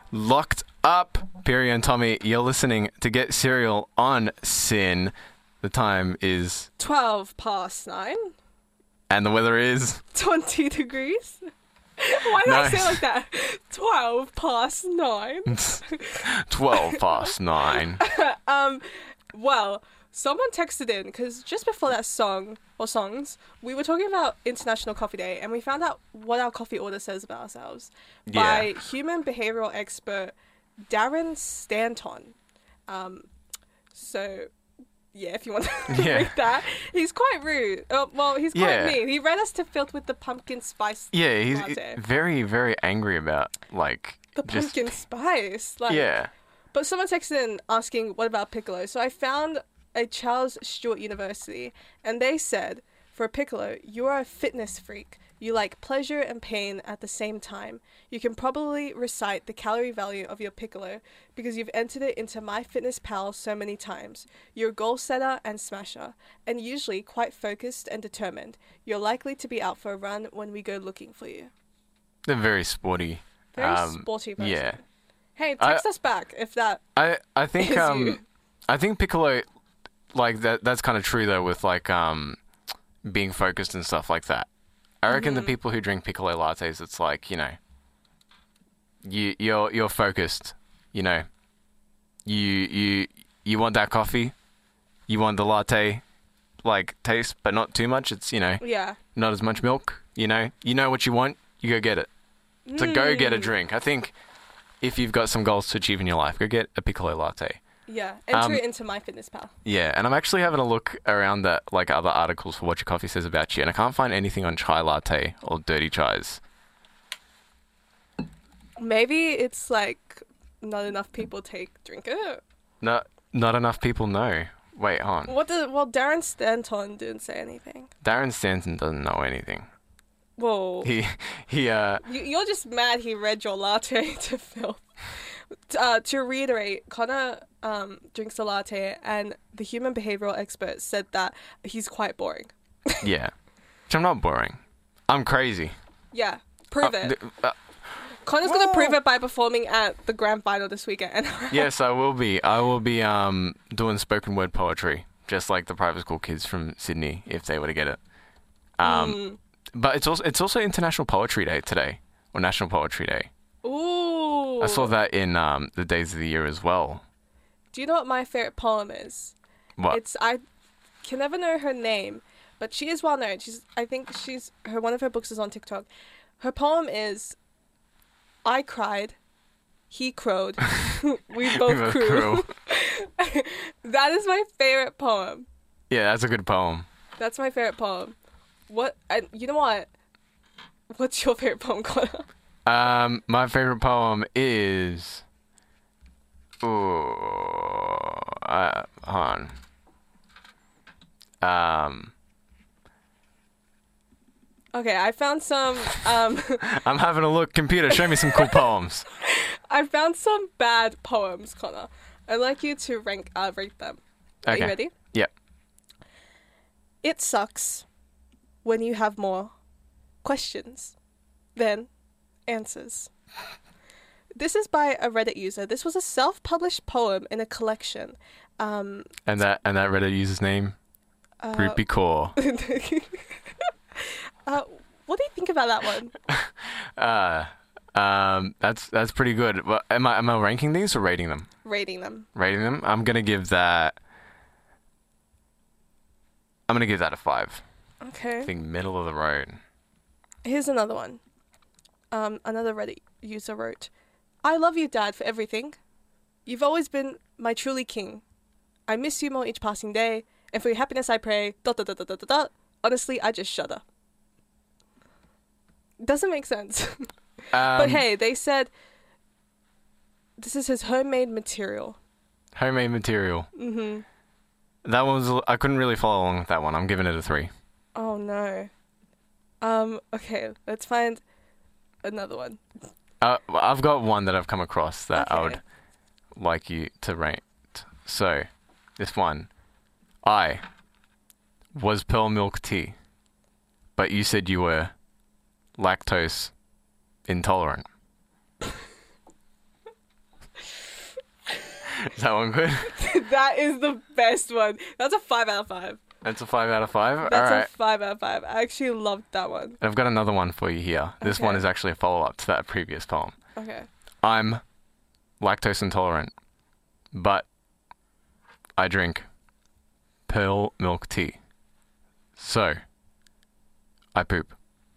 Locked up. Piri and Tommy, you're listening to Get Serial on Sin. The time is 9:12. And the weather is 20 degrees. Why did I say it like that? 9:12. 9:12. Well, someone texted in because just before that songs, we were talking about International Coffee Day, and we found out what our coffee order says about ourselves by human behavioral expert Darren Stanton. So yeah, if you want to read that. He's quite rude. He's quite mean. He read us to Filth with the pumpkin spice he's latte. very, very angry about, the pumpkin spice. But someone texted in asking, what about piccolo? So I found a Charles Sturt University, and they said, for a piccolo, you are a fitness freak. You like pleasure and pain at the same time. You can probably recite the calorie value of your piccolo because you've entered it into MyFitnessPal so many times. You're a goal setter and smasher, and usually quite focused and determined. You're likely to be out for a run when we go looking for you. They're very sporty. Very sporty person. Yeah. Hey, text us back if that I think is you. I think piccolo, like that's kind of true though with like being focused and stuff like that. I reckon the people who drink piccolo lattes, it's like, you're focused, you want that coffee, you want the latte like taste, but not too much. It's not as much milk. You know what you want, you go get it. So go get a drink. I think if you've got some goals to achieve in your life, go get a piccolo latte. Yeah, enter it into MyFitnessPal. Yeah, and I'm actually having a look around at like other articles for what your coffee says about you, and I can't find anything on chai latte or dirty chais. Maybe it's like not enough people drink it. No, not enough people know. Wait, hold on. Darren Stanton didn't say anything. Darren Stanton doesn't know anything. Whoa. He You're just mad he read your latte to Filth. To reiterate, Connor drinks a latte, and the human behavioral expert said that he's quite boring. Yeah. Which I'm not boring. I'm crazy. Yeah, prove it. Connor's going to prove it by performing at the grand final this weekend. Yes, I will be. I will be doing spoken word poetry, just like the private school kids from Sydney, if they were to get it. But it's also International Poetry Day today, or National Poetry Day. Ooh. I saw that in the days of the year as well. Do you know what my favorite poem is? What? I can never know her name, but she is well known. One of her books is on TikTok. Her poem is, I cried, he crowed, we both crew. That is my favorite poem. Yeah, that's a good poem. That's my favorite poem. You know what? What's your favorite poem, Connor? My favorite poem is... hold on. Okay, I found some... I'm having a look. Computer, show me some cool poems. I found some bad poems, Connor. I'd like you to rate them. Okay. Are you ready? Yep. It sucks when you have more questions than answers. This is by a Reddit user. This was a self-published poem in a collection. And that Reddit user's name? Rupi Kaur. What do you think about that one? That's pretty good. Well, am I ranking these or rating them? Rating them. Rating them? I'm gonna give that a 5. Okay. I think middle of the road. Here's another one. Another Reddit user wrote, I love you, Dad, for everything. You've always been my truly king. I miss you more each passing day, and for your happiness I pray. ... Honestly, I just shudder. Doesn't make sense. But hey, they said this is his homemade material. Homemade material. Mm-hmm. That one was... I couldn't really follow along with that one. I'm giving it a 3. Oh, no. Okay, let's find another one. I've got one that I've come across that I Okay. would like you to rate. So, this one. I was pearl milk tea, but you said you were lactose intolerant. Is that one good? That is the best one. That's a 5 out of 5. That's a 5 out of 5? That's a 5 out of 5. I actually loved that one. I've got another one for you here. This one is actually a follow-up to that previous poem. Okay. I'm lactose intolerant, but I drink pearl milk tea. So, I poop.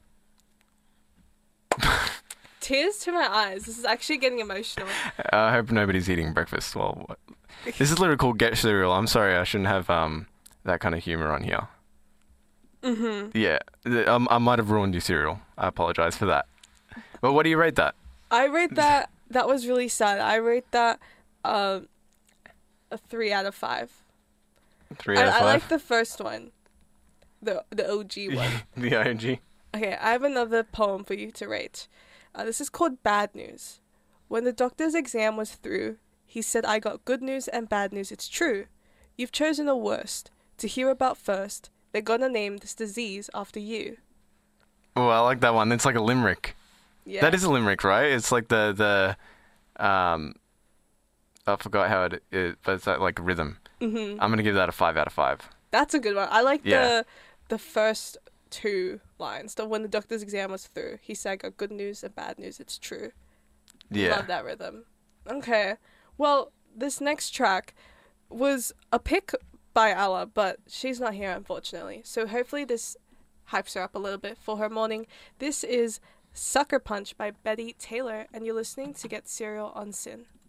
Tears to my eyes. This is actually getting emotional. I hope nobody's eating breakfast. Well, this is literally called Get Cereal. I'm sorry, I shouldn't have that kind of humor on here. Mm-hmm. Yeah, I might have ruined your cereal. I apologize for that. But what do you rate that? I rate that. That was really sad. I rate that a 3 out of 5. 3 out of 5? I like the first one. The OG one. The OG. Okay, I have another poem for you to rate. This is called Bad News. When the doctor's exam was through, he said, I got good news and bad news, it's true. You've chosen the worst to hear about first. They're gonna name this disease after you. Oh, I like that one. It's like a limerick. Yeah. That is a limerick, right? It's like the I forgot how it is, but it's that like rhythm. Mm-hmm. I'm gonna give that a 5 out of 5. That's a good one. I like the first 2 lines. So when the doctor's exam was through, he said, I got good news and bad news, it's true. Yeah. Love that rhythm. Okay. Well, this next track was a pick by Ella, but she's not here, unfortunately. So hopefully this hypes her up a little bit for her morning. This is Sucker Punch by Betty Taylor, and you're listening to Get Cereal on SYN.